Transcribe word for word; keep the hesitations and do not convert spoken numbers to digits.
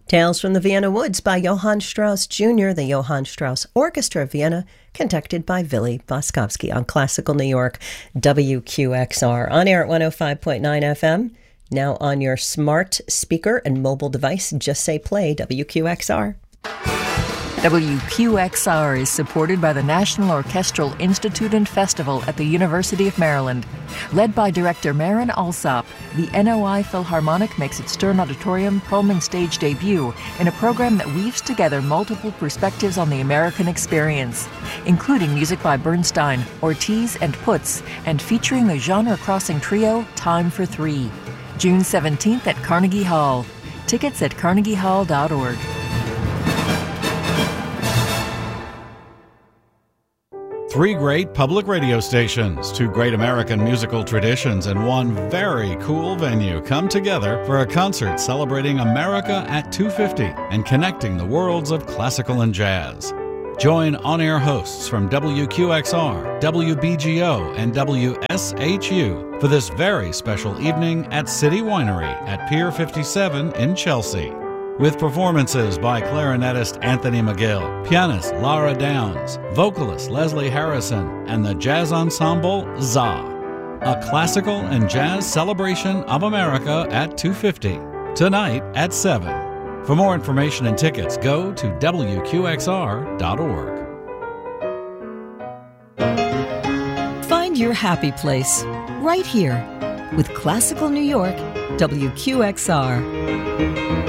Tales from the Vienna Woods by Johann Strauss Junior, the Johann Strauss Orchestra of Vienna, conducted by Willy Boskovsky on Classical New York, W Q X R. On air at one oh five point nine F M. Now on your smart speaker and mobile device, just say play W Q X R. W Q X R is supported by the National Orchestral Institute and Festival at the University of Maryland. Led by director Marin Alsop, the N O I Philharmonic makes its Stern Auditorium Pullman stage debut in a program that weaves together multiple perspectives on the American experience, including music by Bernstein, Ortiz, and Putz, and featuring the genre-crossing trio Time for Three. June seventeenth at Carnegie Hall. Tickets at carnegie hall dot org. Three great public radio stations, two great American musical traditions, and one very cool venue come together for a concert celebrating America at two fifty and connecting the worlds of classical and jazz. Join on-air hosts from W Q X R, W B G O, and W S H U for this very special evening at City Winery at Pier fifty-seven in Chelsea. With performances by clarinetist Anthony McGill, pianist Lara Downs, vocalist Leslie Harrison, and the jazz ensemble Za. A classical and jazz celebration of America at two fifty, tonight at seven. For more information and tickets, go to W Q X R dot org. Find your happy place right here with Classical New York, W Q X R.